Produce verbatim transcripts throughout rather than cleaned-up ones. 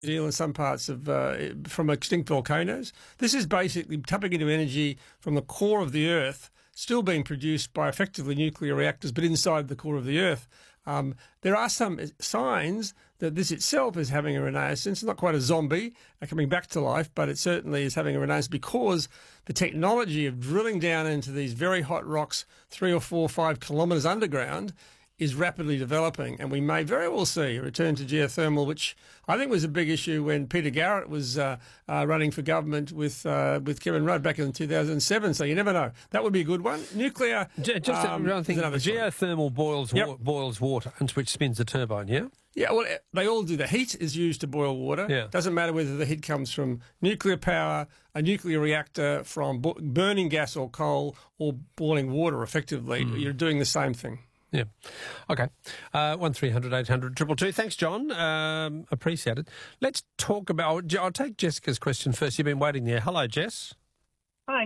New Zealand, some parts of uh, from extinct volcanoes. This is basically tapping into energy from the core of the Earth, still being produced by effectively nuclear reactors, but inside the core of the Earth. Um, there are some signs that this itself is having a renaissance, not quite a zombie uh, coming back to life, but it certainly is having a renaissance because the technology of drilling down into these very hot rocks, three or four, five kilometres underground, is rapidly developing, and we may very well see a return to geothermal, which I think was a big issue when Peter Garrett was uh, uh, running for government with uh, with Kevin Rudd back in two thousand seven. So you never know. That would be a good one. Nuclear. Just um, another thing. Geothermal boils yep. wa boils water, and which spins the turbine. Yeah. Yeah, well, they all do. The heat is used to boil water. Yeah. Doesn't matter whether the heat comes from nuclear power, a nuclear reactor, from burning gas or coal, or boiling water. Effectively, mm. you're doing the same thing. Yeah. Okay. Uh, one three hundred eight hundred two two two. Thanks, John. Um, appreciate it. Let's talk about... I'll take Jessica's question first. You've been waiting there. Hello, Jess. Hi.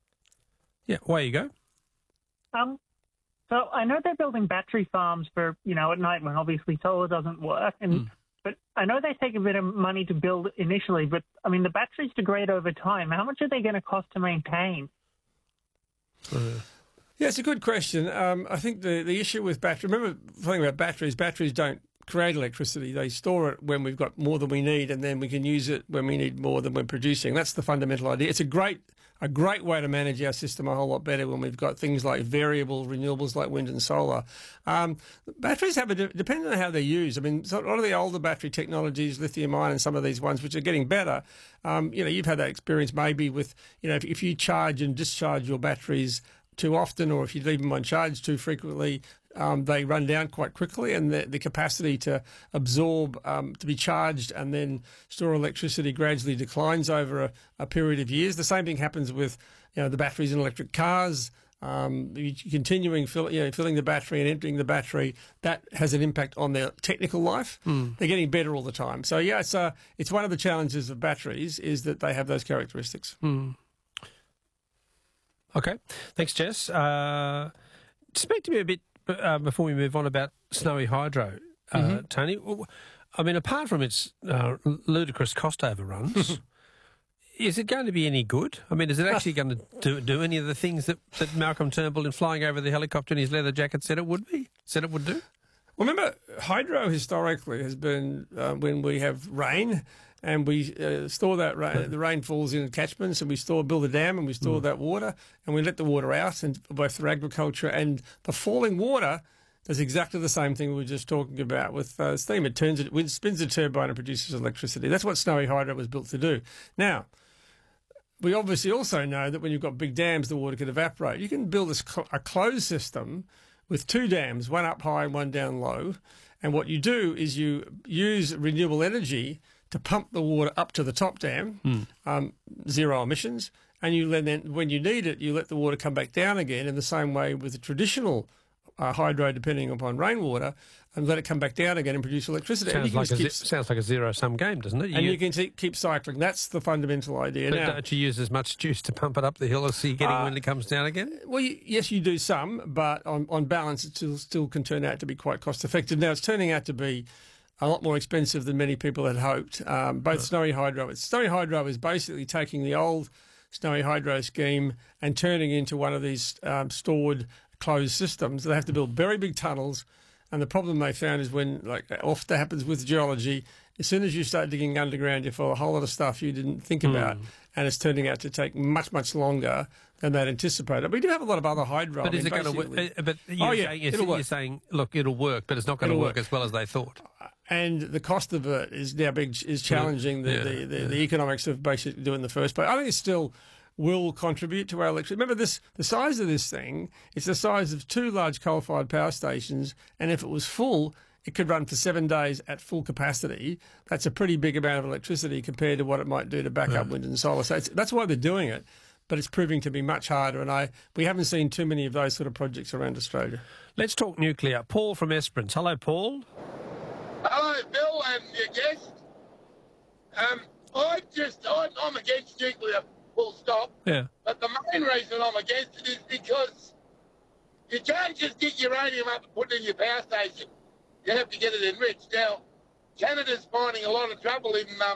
Yeah, away you go. Um, so I know they're building battery farms for, you know, at night when obviously solar doesn't work. And mm. But I know they take a bit of money to build initially, but, I mean, the batteries degrade over time. How much are they going to cost to maintain? Uh. Yeah, it's a good question. Um, I think the, the issue with battery, remember something about batteries, batteries don't create electricity. They store it when we've got more than we need, and then we can use it when we need more than we're producing. That's the fundamental idea. It's a great a great way to manage our system a whole lot better when we've got things like variable renewables like wind and solar. Um, batteries have a, depending on how they're used. I mean, so a lot of the older battery technologies, lithium ion and some of these ones, which are getting better, um, you know, you've had that experience maybe with, you know, if, if you charge and discharge your batteries too often, or if you leave them on charge too frequently, um, they run down quite quickly, and the, the capacity to absorb, um, to be charged and then store electricity gradually declines over a, a period of years. The same thing happens with, you know, the batteries in electric cars. Um, continuing fill, you know, filling the battery and emptying the battery, that has an impact on their technical life. Mm. They're getting better all the time. So yeah, it's uh, it's one of the challenges of batteries is that they have those characteristics. Mm. Okay. Thanks, Jess. Uh, speak to me a bit uh, before we move on about Snowy Hydro, uh, mm-hmm. Tony. I mean, apart from its uh, ludicrous cost overruns, is it going to be any good? I mean, is it actually going to do, do any of the things that, that Malcolm Turnbull, in flying over the helicopter in his leather jacket, said it would be? Said it would do? Well, remember, hydro historically has been uh, when we have rain and we uh, store that rain, the rain falls in catchments, and we store, build a dam and we store mm. that water, and we let the water out, and both through agriculture, and the falling water does exactly the same thing we were just talking about with uh, steam. It turns it, it spins a turbine and produces electricity. That's what Snowy Hydro was built to do. Now, we obviously also know that when you've got big dams, the water can evaporate. You can build a, cl a closed system with two dams, one up high and one down low. And what you do is you use renewable energy to pump the water up to the top dam, mm. um, zero emissions, and you let then, when you need it, you let the water come back down again in the same way with the traditional uh, hydro, depending upon rainwater, and let it come back down again and produce electricity. Sounds, like a, keep, sounds like a zero-sum game, doesn't it? You and you can keep cycling. That's the fundamental idea. But now, don't you use as much juice to pump it up the hill as you're getting uh, when it comes down again? Well, you, yes, you do some, but on, on balance, it still, still can turn out to be quite cost-effective. Now, it's turning out to be a lot more expensive than many people had hoped. Um, both right. Snowy Hydro... Snowy Hydro is basically taking the old Snowy Hydro scheme and turning into one of these um, stored closed systems. They have to build very big tunnels, and the problem they found is when, like often happens with geology, as soon as you start digging underground, you find a whole lot of stuff you didn't think mm. about, and it's turning out to take much, much longer than they'd anticipated. We do have a lot of other hydro. But I is mean, it going to work? But you're, oh, yeah, saying, you're, it'll work. you're saying, look, it'll work, but it's not going to work, work as well as they thought. And the cost of it is now big, is challenging the, yeah, the, the, yeah. the economics of basically doing the first place. I think it still will contribute to our electricity. Remember, this the size of this thing, it's the size of two large coal-fired power stations, and if it was full, it could run for seven days at full capacity. That's a pretty big amount of electricity compared to what it might do to back yeah. up wind and solar. So it's, that's why they're doing it, but it's proving to be much harder, and I we haven't seen too many of those sort of projects around Australia. Let's talk nuclear. Paul from Esperance. Hello, Paul. Hello, Bill and your guest. Um, I just, I'm, I'm against nuclear, full stop. Yeah. But the main reason I'm against it is because you can't just get uranium up and put it in your power station. You have to get it enriched. Now, Canada's finding a lot of trouble in um,